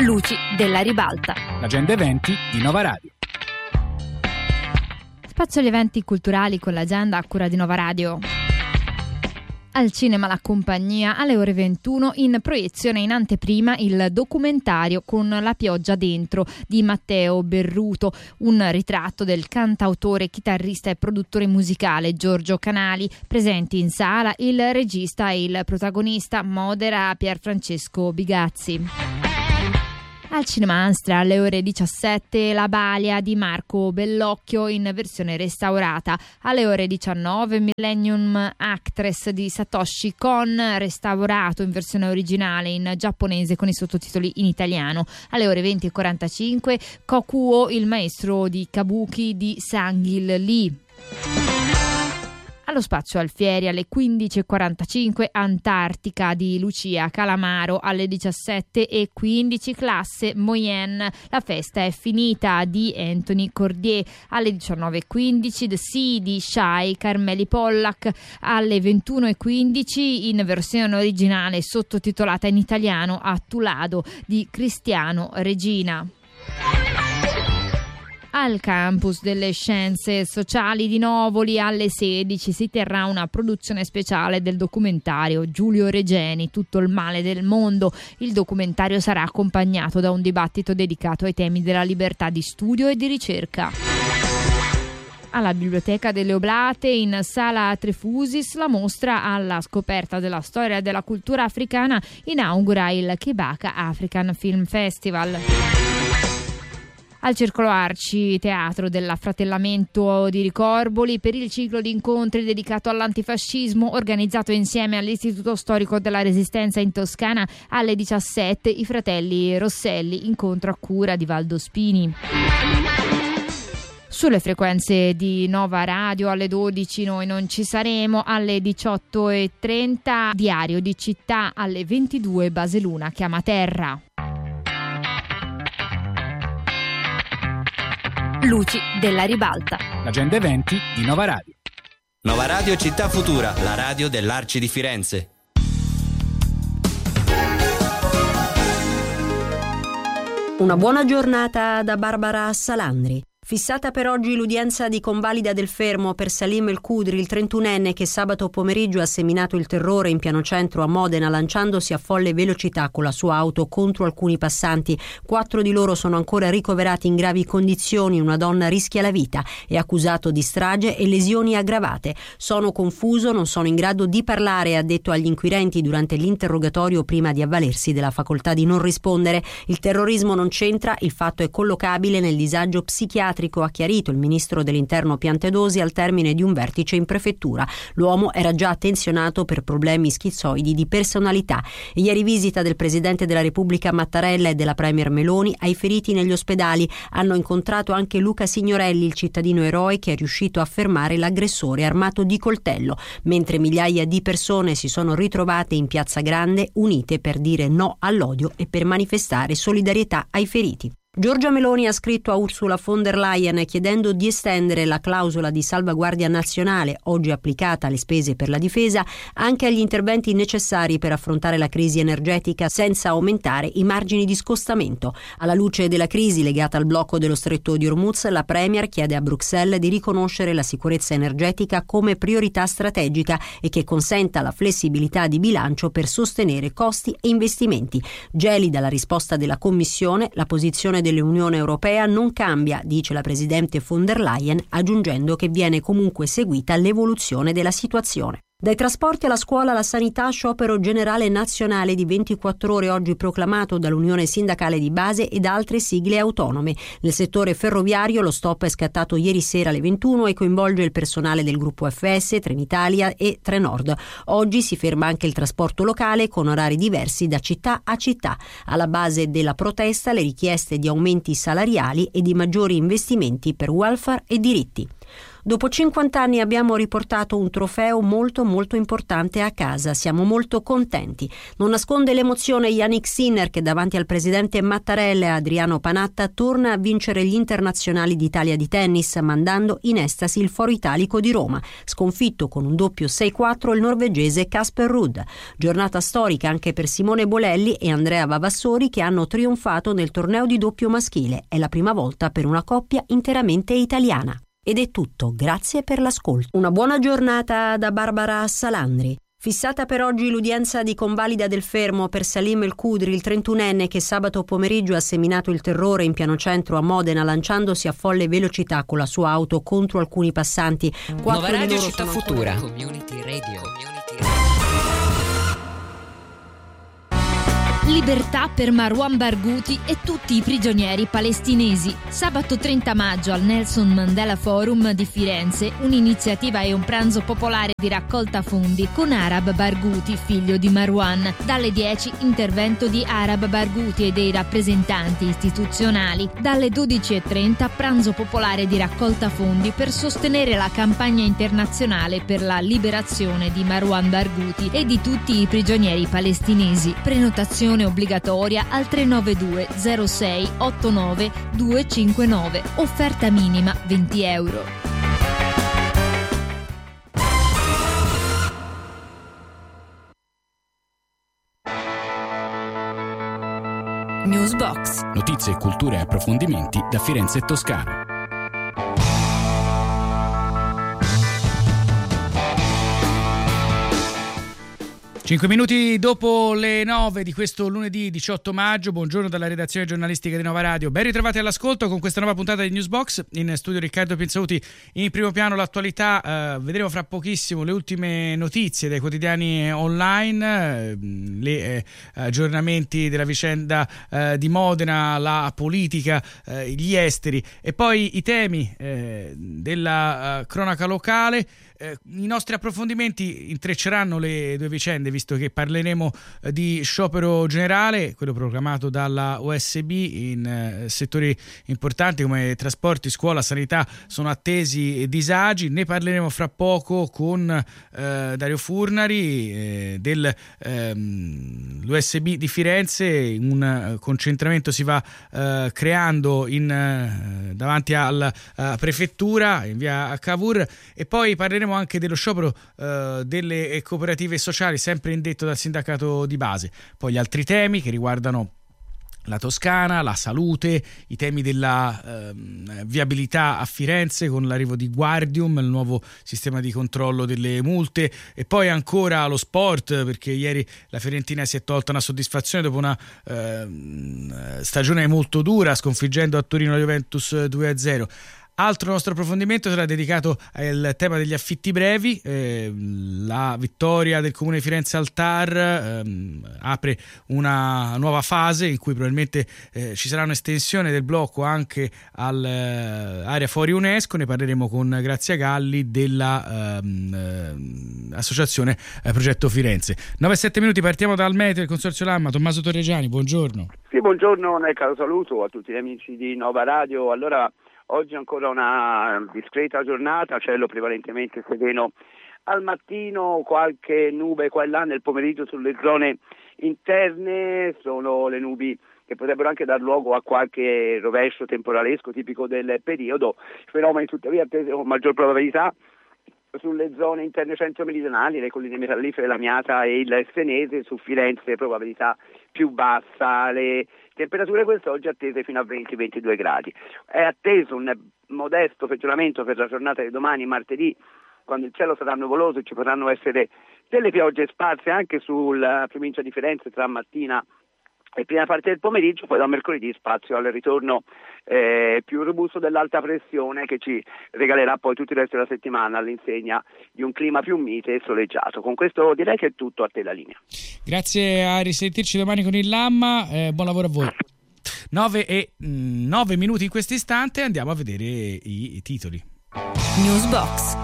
Luci della ribalta. L'agenda eventi di Nova Radio. Spazio agli eventi culturali con l'agenda a cura di Nova Radio. Al cinema La Compagnia, alle ore 21, in proiezione in anteprima il documentario Con la pioggia dentro di Matteo Berruto, un ritratto del cantautore, chitarrista e produttore musicale Giorgio Canali. Presenti in sala il regista e il protagonista, modera Pierfrancesco Bigazzi. Al Cinema Anstra, alle ore 17, La Balia di Marco Bellocchio in versione restaurata. Alle ore 19, Millennium Actress di Satoshi Kon, restaurato in versione originale in giapponese con i sottotitoli in italiano. Alle ore 20:45, Kokuo, il maestro di Kabuki di Sang-il Lee. Allo Spazio Alfieri alle 15:45, Antartica di Lucia Calamaro. Alle 17:15, Classe Moyenne, La festa è finita di Anthony Cordier. Alle 19:15, The Sea di Shai Carmeli Pollack. Alle 21:15, in versione originale sottotitolata in italiano, Attulado di Cristiano Regina. Al campus delle scienze sociali di Novoli alle 16 si terrà una produzione speciale del documentario Giulio Regeni, Tutto il male del mondo. Il documentario sarà accompagnato da un dibattito dedicato ai temi della libertà di studio e di ricerca. Alla Biblioteca delle Oblate, in Sala Trefusis, la mostra alla scoperta della storia e della cultura africana inaugura il Kebaka African Film Festival. Al Circolo Arci Teatro dell'Affratellamento di Ricorboli, per il ciclo di incontri dedicato all'antifascismo organizzato insieme all'Istituto Storico della Resistenza in Toscana, alle 17, i fratelli Rosselli, incontro a cura di Valdo Spini. Sulle frequenze di Nova Radio alle 12 noi non ci saremo, alle 18:30 Diario di Città, alle 22 Baseluna chiama terra. Luci della ribalta. L'agenda eventi di Nova Radio. Nova Radio Città Futura, la radio dell'Arci di Firenze. Una buona giornata da Barbara Salandri. Fissata per oggi l'udienza di convalida del fermo per Salim El Kudri, il 31enne che sabato pomeriggio ha seminato il terrore in piano centro a Modena lanciandosi a folle velocità con la sua auto contro alcuni passanti. 4 di loro sono ancora ricoverati in gravi condizioni, una donna rischia la vita, è accusato di strage e lesioni aggravate. Sono confuso, non sono in grado di parlare, ha detto agli inquirenti durante l'interrogatorio prima di avvalersi della facoltà di non rispondere. Il terrorismo non c'entra, il fatto è collocabile nel disagio psichiatrico, ha chiarito il ministro dell'Interno Piantedosi al termine di un vertice in prefettura. L'uomo era già attenzionato per problemi schizoidi di personalità. Ieri visita del Presidente della Repubblica Mattarella e della Premier Meloni ai feriti negli ospedali. Hanno incontrato anche Luca Signorelli, il cittadino eroe che è riuscito a fermare l'aggressore armato di coltello, mentre migliaia di persone si sono ritrovate in Piazza Grande unite per dire no all'odio e per manifestare solidarietà ai feriti. Giorgia Meloni ha scritto a Ursula von der Leyen chiedendo di estendere la clausola di salvaguardia nazionale, oggi applicata alle spese per la difesa, anche agli interventi necessari per affrontare la crisi energetica senza aumentare i margini di scostamento. Alla luce della crisi legata al blocco dello stretto di Hormuz, la Premier chiede a Bruxelles di riconoscere la sicurezza energetica come priorità strategica e che consenta la flessibilità di bilancio per sostenere costi e investimenti. Gelida la risposta della Commissione, la posizione dell'Unione Europea non cambia, dice la Presidente von der Leyen, aggiungendo che viene comunque seguita l'evoluzione della situazione. Dai trasporti alla scuola alla sanità, sciopero generale nazionale di 24 ore oggi proclamato dall'Unione Sindacale di Base e da altre sigle autonome. Nel settore ferroviario lo stop è scattato ieri sera alle 21 e coinvolge il personale del gruppo FS, Trenitalia e Trenord. Oggi si ferma anche il trasporto locale con orari diversi da città a città. Alla base della protesta le richieste di aumenti salariali e di maggiori investimenti per welfare e diritti. Dopo 50 anni abbiamo riportato un trofeo molto molto importante a casa, siamo molto contenti. Non nasconde l'emozione Yannick Sinner che davanti al presidente Mattarella e Adriano Panatta torna a vincere gli internazionali d'Italia di tennis, mandando in estasi il Foro Italico di Roma, sconfitto con un doppio 6-4 il norvegese Casper Ruud. Giornata storica anche per Simone Bolelli e Andrea Vavassori che hanno trionfato nel torneo di doppio maschile. È la prima volta per una coppia interamente italiana. Ed è tutto, grazie per l'ascolto. Una buona giornata da Barbara Salandri. Fissata per oggi l'udienza di convalida del fermo per Salim El Kudri, il 31enne che sabato pomeriggio ha seminato il terrore in piano centro a Modena lanciandosi a folle velocità con la sua auto contro alcuni passanti. Nuova Radio Città Futura. Community Radio. Libertà per Marwan Barghouti e tutti i prigionieri palestinesi. Sabato 30 maggio al Nelson Mandela Forum di Firenze, un'iniziativa e un pranzo popolare di raccolta fondi con Arab Barghouti, figlio di Marwan. Dalle 10 intervento di Arab Barghouti e dei rappresentanti istituzionali. Dalle 12:30 pranzo popolare di raccolta fondi per sostenere la campagna internazionale per la liberazione di Marwan Barghouti e di tutti i prigionieri palestinesi. Prenotazione obbligatoria al 392 06 89 259. Offerta minima €20. Newsbox. Notizie, cultura e approfondimenti da Firenze e Toscana. 5 minuti dopo le 9 di questo lunedì 18 maggio, buongiorno dalla redazione giornalistica di Nova Radio. Ben ritrovati all'ascolto con questa nuova puntata di Newsbox. In studio Riccardo Pinzauti, in primo piano l'attualità. Vedremo fra pochissimo le ultime notizie dai quotidiani online, gli aggiornamenti della vicenda di Modena, la politica, gli esteri e poi i temi della cronaca locale. I nostri approfondimenti intrecceranno le due vicende, visto che parleremo di sciopero generale, quello proclamato dalla OSB in settori importanti come trasporti, scuola, sanità, sono attesi disagi. Ne parleremo fra poco con Dario Furnari dell'USB di Firenze. Un concentramento si va creando davanti alla prefettura in via Cavour, e poi parleremo anche dello sciopero delle cooperative sociali, sempre indetto dal sindacato di base. Poi gli altri temi che riguardano la Toscana, la salute, i temi della viabilità a Firenze con l'arrivo di Guardium, il nuovo sistema di controllo delle multe, e poi ancora lo sport, perché ieri la Fiorentina si è tolta una soddisfazione dopo una stagione molto dura, sconfiggendo a Torino la Juventus 2-0. Altro nostro approfondimento sarà dedicato al tema degli affitti brevi. La vittoria del Comune di Firenze al TAR apre una nuova fase in cui probabilmente ci sarà un'estensione del blocco anche all'area fuori UNESCO. Ne parleremo con Grazia Galli della associazione Progetto Firenze. 9-7 minuti, partiamo dal meteo, il Consorzio Lamma. Tommaso Torregiani, buongiorno. Sì, buongiorno, un caro saluto a tutti gli amici di Nova Radio. Allora, oggi ancora una discreta giornata, cielo prevalentemente sereno al mattino, qualche nube qua e là nel pomeriggio sulle zone interne, sono le nubi che potrebbero anche dar luogo a qualche rovescio temporalesco tipico del periodo, fenomeni tuttavia attesi con maggior probabilità sulle zone interne centro-meridionali, le colline metallifere, l'Amiata e il Senese. Su Firenze probabilità più bassa, le temperature quest'oggi attese fino a 20-22 gradi. È atteso un modesto peggioramento per la giornata di domani, martedì, quando il cielo sarà nuvoloso e ci potranno essere delle piogge sparse anche sulla provincia di Firenze tra mattina e prima parte del pomeriggio. Poi da mercoledì spazio al ritorno più robusto dell'alta pressione, che ci regalerà poi tutto il resto della settimana all'insegna di un clima più mite e soleggiato. Con questo direi che è tutto, a te la linea. Grazie, a risentirci domani con il Lamma, buon lavoro a voi. 9 minuti in questo istante, andiamo a vedere i titoli. Newsbox.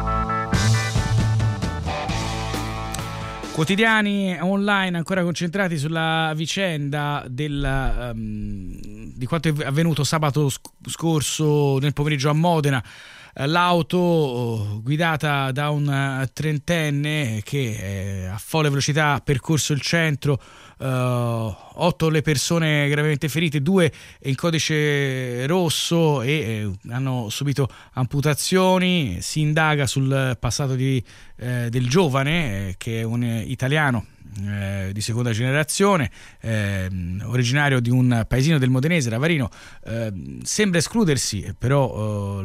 Quotidiani online ancora concentrati sulla vicenda di quanto è avvenuto sabato scorso nel pomeriggio a Modena. l'auto guidata da un trentenne che a folle velocità ha percorso il centro. 8 le persone gravemente ferite, 2 in codice rosso e hanno subito amputazioni. Si indaga sul passato del giovane, che è un italiano di seconda generazione, originario di un paesino del Modenese, Ravarino. Sembra escludersi però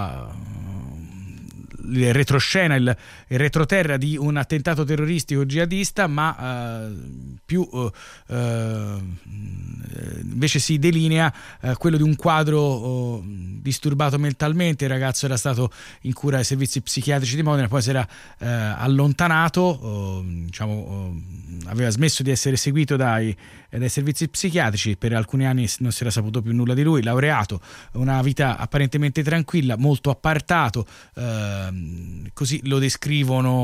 il retroscena, il retroterra di un attentato terroristico jihadista, ma più invece si delinea quello di un quadro disturbato mentalmente. Il ragazzo era stato in cura ai servizi psichiatrici di Modena, poi si era allontanato, aveva smesso di essere seguito dai servizi psichiatrici, per alcuni anni non si era saputo più nulla di lui. Laureato, una vita apparentemente tranquilla, molto appartato, così lo descrivono